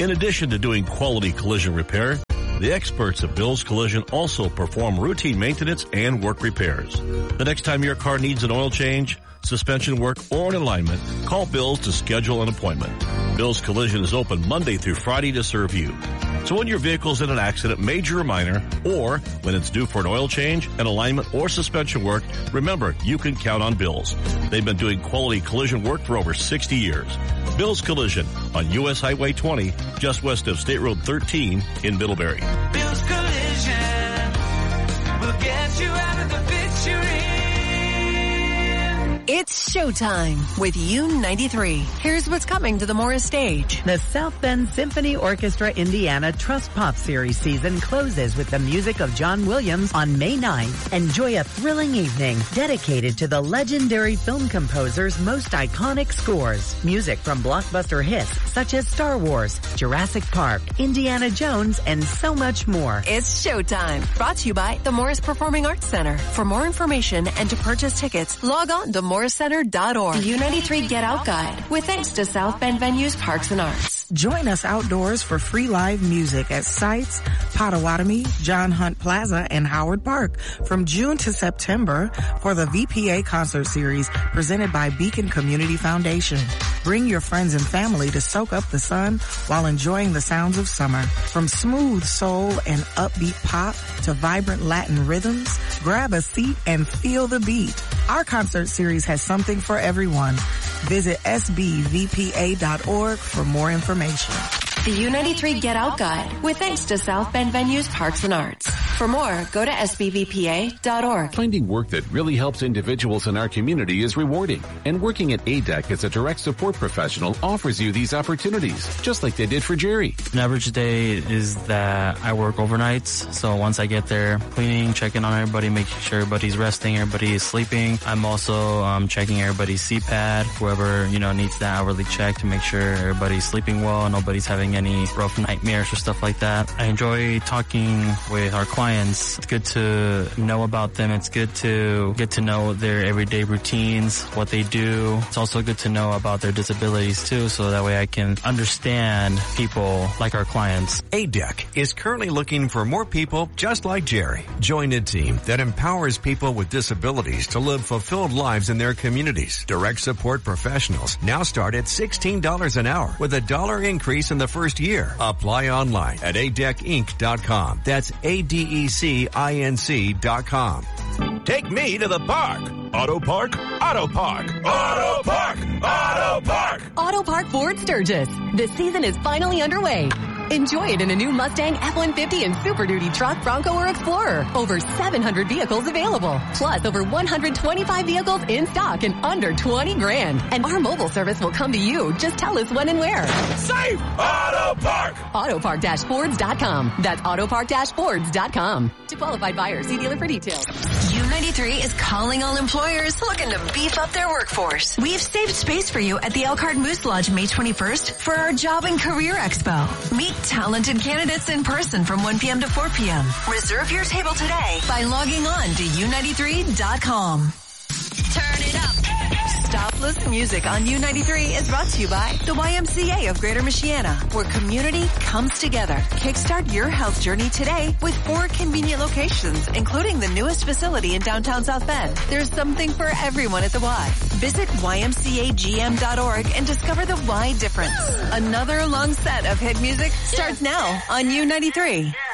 In addition to doing quality collision repair, the experts at Bill's Collision also perform routine maintenance and work repairs. The next time your car needs an oil change, suspension work, or an alignment, call Bill's to schedule an appointment. Bill's Collision is open Monday through Friday to serve you. So when your vehicle's in an accident, major or minor, or when it's due for an oil change, an alignment, or suspension work, remember, you can count on Bill's. They've been doing quality collision work for over 60 years. Bill's Collision on U.S. Highway 20, just west of State Road 13 in Middlebury. Bill's Collision will get you out of the picture in. It's showtime with U93. Here's what's coming to the Morris stage. The South Bend Symphony Orchestra Indiana Trust Pop Series season closes with the music of John Williams on May 9th. Enjoy a thrilling evening dedicated to the legendary film composer's most iconic scores. Music from blockbuster hits such as Star Wars, Jurassic Park, Indiana Jones, and so much more. It's showtime. Brought to you by the Morris Performing Arts Center. For more information and to purchase tickets, log on to morriscenter.org. The U93 Get Out Guide, with thanks to South Bend Venues, Parks and Arts. Join us outdoors for free live music at Sites, Potawatomi, John Hunt Plaza, and Howard Park from June to September for the VPA concert series presented by Beacon Community Foundation. Bring your friends and family to soak up the sun while enjoying the sounds of summer. From smooth soul and upbeat pop to vibrant Latin rhythms, grab a seat and feel the beat. Our concert series has something for everyone. Visit sbvpa.org for more information. The U93 Get Out Guide, with thanks to South Bend Venues, Parks and Arts. For more, go to sbvpa.org. Finding work that really helps individuals in our community is rewarding, and working at ADEC as a direct support professional offers you these opportunities, just like they did for Jerry. An average day is that I work overnights, so once I get there, cleaning, checking on everybody, making sure everybody's resting, everybody is sleeping. I'm also checking everybody's CPAD, whoever, needs that hourly check to make sure everybody's sleeping well, nobody's having any rough nightmares or stuff like that. I enjoy talking with our clients. It's good to know about them. It's good to get to know their everyday routines, what they do. It's also good to know about their disabilities too, so that way I can understand people like our clients. ADEC is currently looking for more people just like Jerry. Join a team that empowers people with disabilities to live fulfilled lives in their communities. Direct support professionals now start at $16 an hour with a $1 increase in the first year. Apply online at adecinc.com. That's ADECINC.com. Take me to the park. Auto Park, Auto Park, Auto Park, Auto Park. Auto Park Ford Sturgis. The season is finally underway. Enjoy it in a new Mustang F-150 and Super Duty truck, Bronco, or Explorer. Over 700 vehicles available. Plus over 125 vehicles in stock and under $20,000. And our mobile service will come to you. Just tell us when and where. Safe Auto Park. Autopark-Fords.com. That's Autopark-Fords.com. To qualified buyers, see dealer for details. U93 is calling all employers looking to beef up their workforce. We've saved space for you at the Elkhart Moose Lodge May 21st for our Job and Career Expo. Meet talented candidates in person from 1 p.m. to 4 p.m. Reserve your table today by logging on to u93.com. Turn it up. Stopless music on U93 is brought to you by the YMCA of Greater Michiana, where community comes together. Kickstart your health journey today with 4 convenient locations, including the newest facility in downtown South Bend. There's something for everyone at the Y. Visit ymcagm.org and discover the Y difference. Another long set of hit music starts now on U93.